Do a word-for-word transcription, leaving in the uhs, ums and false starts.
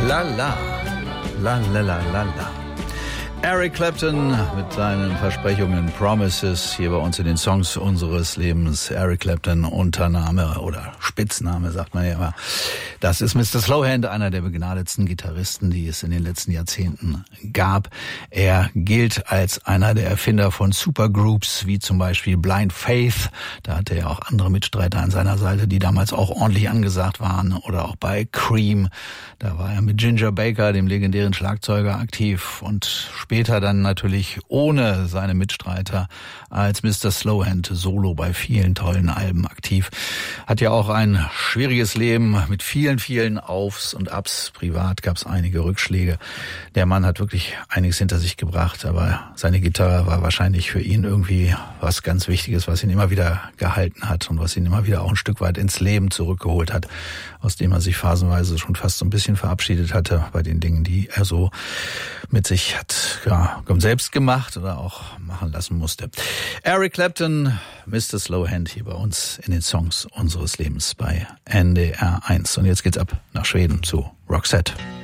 La la, la la la la la. Eric Clapton mit seinen Versprechungen, Promises, hier bei uns in den Songs unseres Lebens. Eric Clapton, Untername oder Spitzname, sagt man ja immer. Das ist Mister Slowhand, einer der begnadetsten Gitarristen, die es in den letzten Jahrzehnten gab. Er gilt als einer der Erfinder von Supergroups, wie zum Beispiel Blind Faith. Da hatte er auch andere Mitstreiter an seiner Seite, die damals auch ordentlich angesagt waren. Oder auch bei Cream. Da war er mit Ginger Baker, dem legendären Schlagzeuger, aktiv und später dann natürlich ohne seine Mitstreiter als Mister Slowhand solo bei vielen tollen Alben aktiv. Hat ja auch ein schwieriges Leben mit vielen, vielen Aufs und Abs. Privat gab es einige Rückschläge. Der Mann hat wirklich einiges hinter sich gebracht, aber seine Gitarre war wahrscheinlich für ihn irgendwie was ganz Wichtiges, was ihn immer wieder gehalten hat und was ihn immer wieder auch ein Stück weit ins Leben zurückgeholt hat, aus dem er sich phasenweise schon fast so ein bisschen verabschiedet hatte bei den Dingen, die er so mit sich hat, ja, selbst gemacht oder auch machen lassen musste. Eric Clapton, Mister Slowhand hier bei uns in den Songs unseres Lebens bei N D R eins. Und jetzt geht's ab nach Schweden zu Roxette.